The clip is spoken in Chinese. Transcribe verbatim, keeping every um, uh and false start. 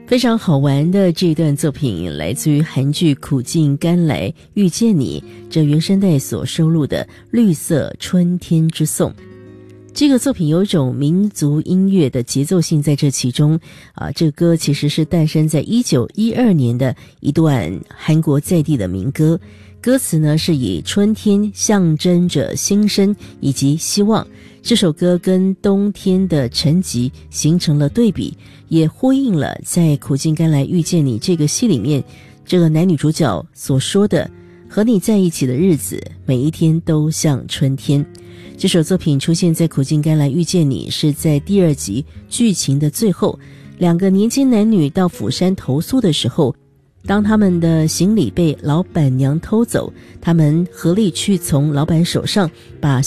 非常好玩的这段作品来自于韩剧《苦尽甘来遇见你》这原声带所收录的《绿色春天之颂》。这个作品有一种民族音乐的节奏性在这其中啊，这个歌其实是诞生在一九一二年的一段韩国在地的民歌，歌词呢是以春天象征着新生以及希望。这首歌跟冬天的沉寂形成了对比，也呼应了在《苦尽甘来遇见你》这个戏里面这个男女主角所说的和你在一起的日子每一天都像春天。这首作品出现在《苦尽甘来遇见你》是在第二集剧情的最后，两个年轻男女到釜山投宿的时候，当他们的行李被老板娘偷走，他们合力去从老板手上把